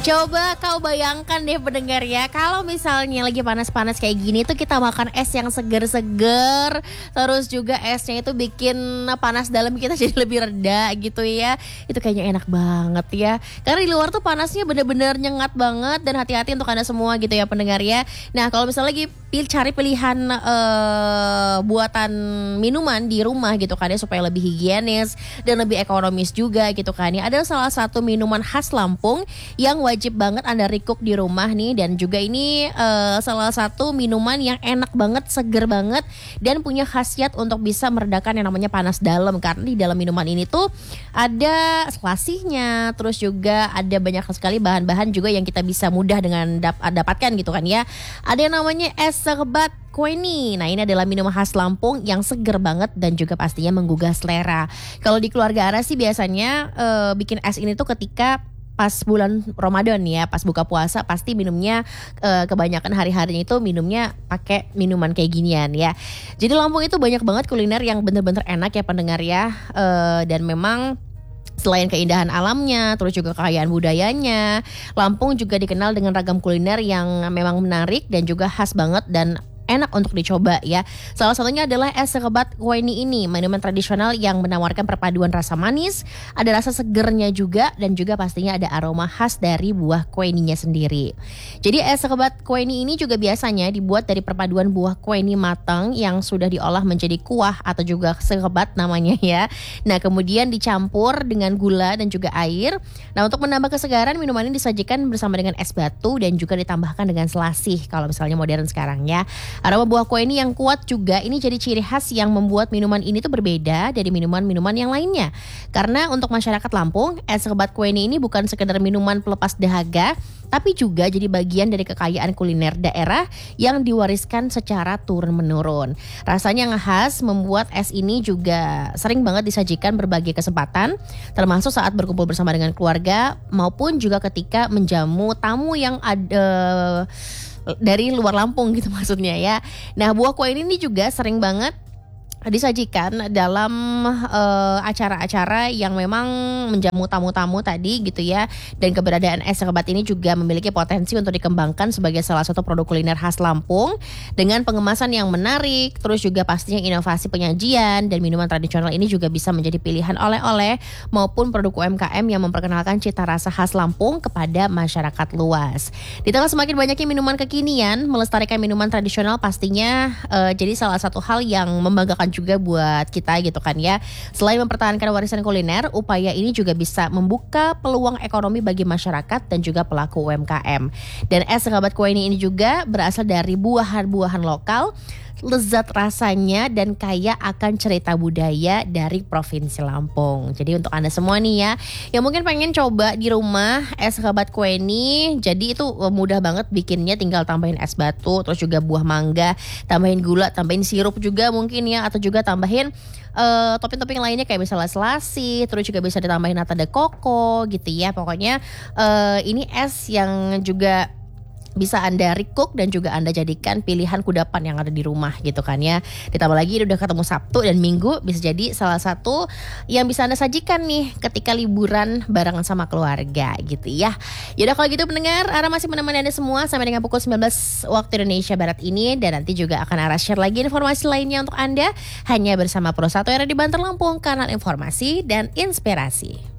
Coba kau bayangkan deh pendengar ya, kalau misalnya lagi panas-panas kayak gini tuh kita makan es yang seger-seger, terus juga esnya itu bikin panas dalam kita jadi lebih reda gitu ya. Itu kayaknya enak banget ya. Karena di luar tuh panasnya bener-bener nyengat banget, dan hati-hati untuk Anda semua gitu ya pendengar ya. Nah, kalau misalnya lagi cari pilihan buatan minuman di rumah gitu kan ya, supaya lebih higienis dan lebih ekonomis juga gitu kan ya. Ada salah satu minuman khas Lampung yang wajib banget Anda recook di rumah nih, dan juga ini salah satu minuman yang enak banget, seger banget, dan punya khasiat untuk bisa meredakan yang namanya panas dalam. Karena di dalam minuman ini tuh ada selasihnya, terus juga ada banyak sekali bahan-bahan juga yang kita bisa mudah dengan dapatkan gitu kan ya. Ada yang namanya es serbat Kueni. Nah, ini adalah minuman khas Lampung yang seger banget dan juga pastinya menggugah selera. Kalau di keluarga Ara sih biasanya bikin es ini tuh ketika pas bulan Ramadan ya, pas buka puasa pasti minumnya kebanyakan hari-harinya itu minumnya pakai minuman kayak ginian ya. Jadi Lampung itu banyak banget kuliner yang bener-bener enak ya pendengar ya, dan memang selain keindahan alamnya, terus juga kekayaan budayanya, Lampung juga dikenal dengan ragam kuliner yang memang menarik dan juga khas banget dan enak untuk dicoba ya. Salah satunya adalah es serbat Kueni ini, minuman tradisional yang menawarkan perpaduan rasa manis, ada rasa segernya juga, dan juga pastinya ada aroma khas dari buah kueninya sendiri. Jadi es serbat Kueni ini juga biasanya dibuat dari perpaduan buah kueni matang yang sudah diolah menjadi kuah atau juga serbat namanya ya. Nah, kemudian dicampur dengan gula dan juga air. Nah, untuk menambah kesegaran, minuman ini disajikan bersama dengan es batu dan juga ditambahkan dengan selasih kalau misalnya modern sekarang ya. Aroma buah kueni yang kuat juga ini jadi ciri khas yang membuat minuman ini tuh berbeda dari minuman-minuman yang lainnya. Karena untuk masyarakat Lampung, es serbat kueni ini bukan sekedar minuman pelepas dahaga, tapi juga jadi bagian dari kekayaan kuliner daerah yang diwariskan secara turun-menurun. Rasanya yang khas membuat es ini juga sering banget disajikan berbagai kesempatan, termasuk saat berkumpul bersama dengan keluarga maupun juga ketika menjamu tamu yang ada dari luar Lampung gitu maksudnya ya. Nah, buah kueni ini juga sering banget disajikan dalam acara-acara yang memang menjamu tamu-tamu tadi gitu ya. Dan keberadaan es serbat ini juga memiliki potensi untuk dikembangkan sebagai salah satu produk kuliner khas Lampung dengan pengemasan yang menarik, terus juga pastinya inovasi penyajian, dan minuman tradisional ini juga bisa menjadi pilihan oleh-oleh maupun produk UMKM yang memperkenalkan cita rasa khas Lampung kepada masyarakat luas. Di tengah semakin banyaknya minuman kekinian, melestarikan minuman tradisional pastinya jadi salah satu hal yang membanggakan juga buat kita gitu kan ya. Selain mempertahankan warisan kuliner, upaya ini juga bisa membuka peluang ekonomi bagi masyarakat dan juga pelaku UMKM. Dan es serbat kueni ini juga berasal dari buah-buahan lokal, lezat rasanya dan kaya akan cerita budaya dari Provinsi Lampung. Jadi untuk Anda semua nih ya, yang mungkin pengen coba di rumah es serbat kueni, jadi itu mudah banget bikinnya, tinggal tambahin es batu, terus juga buah mangga, tambahin gula, tambahin sirup juga mungkin ya, atau juga tambahin topping-topping lainnya kayak misalnya selasih, terus juga bisa ditambahin nata de coco gitu ya. Pokoknya ini es yang juga bisa Anda recook dan juga Anda jadikan pilihan kudapan yang ada di rumah gitu kan ya. Ditambah lagi udah ketemu Sabtu dan Minggu, bisa jadi salah satu yang bisa Anda sajikan nih ketika liburan barengan sama keluarga gitu ya. Yaudah kalau gitu pendengar, Ara masih menemani Anda semua sampai dengan pukul 19 waktu Indonesia Barat ini, dan nanti juga akan Ara share lagi informasi lainnya untuk Anda hanya bersama Pro 1 era di Banter Lampung, kanal informasi dan inspirasi.